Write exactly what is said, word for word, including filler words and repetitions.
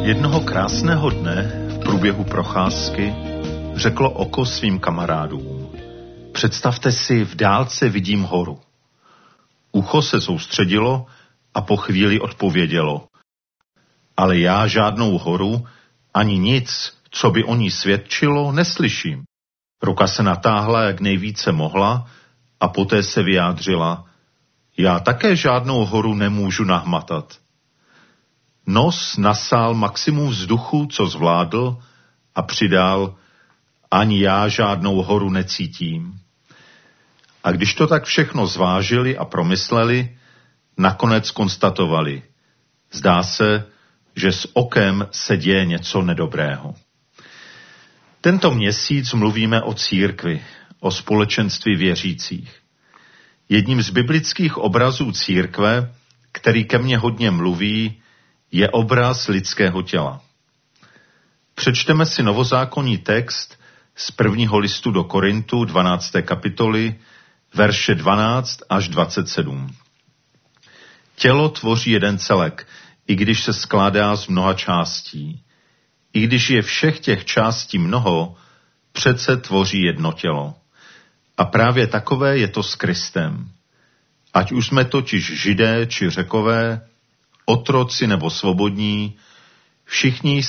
Jednoho krásného dne v průběhu procházky řeklo oko svým kamarádům: představte si, v dálce vidím horu. Ucho se soustředilo a po chvíli odpovědělo: ale já žádnou horu, ani nic, co by o ní svědčilo, neslyším. Ruka se natáhla, jak nejvíce mohla, a poté se vyjádřila: já také žádnou horu nemůžu nahmatat. Nos nasál maximum vzduchu, co zvládl, a přidal: ani já žádnou horu necítím. A když to tak všechno zvážili a promysleli, nakonec konstatovali: zdá se, že s okem se děje něco nedobrého. Tento měsíc mluvíme o církvi, o společenství věřících. Jedním z biblických obrazů církve, který ke mně hodně mluví, je obraz lidského těla. Přečteme si novozákonní text z prvního listu do Korintu, dvanácté kapitoly, verše dvanáct až dvacet sedm. Tělo tvoří jeden celek, i když se skládá z mnoha částí. I když je všech těch částí mnoho, přece tvoří jedno tělo. A právě takové je to s Kristem. Ať už jsme totiž Židé či Řekové, otroci nebo svobodní, všichni